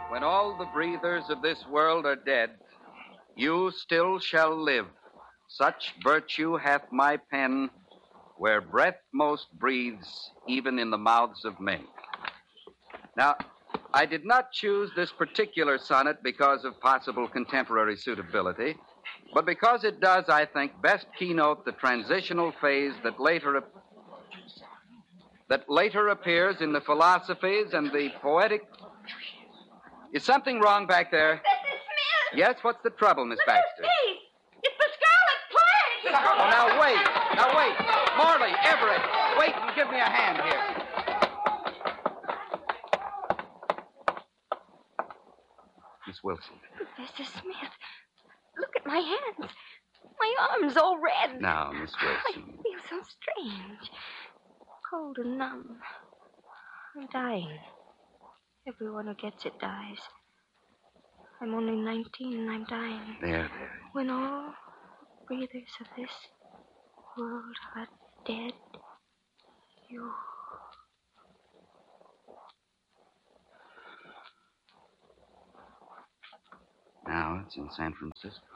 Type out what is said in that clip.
When all the breathers of this world are dead, you still shall live. Such virtue hath my pen, where breath most breathes, even in the mouths of men. Now, I did not choose this particular sonnet because of possible contemporary suitability, but because it does, I think, best keynote the transitional phase that later appears in the philosophies and the poetic... Is something wrong back there? Mrs. Smith! Yes, what's the trouble, Miss Baxter? Face. It's the Scarlet Plague! Oh, now wait. Morley, Everett, wait and give me a hand here. Miss Wilson. Professor Smith, look at my hands. My arm's all red. Now, Miss I Wilson. feel so strange. Cold and numb. I'm dying. Everyone who gets it dies. I'm only 19 and I'm dying. There. When all breathers of this world are dead, you... Now it's in San Francisco.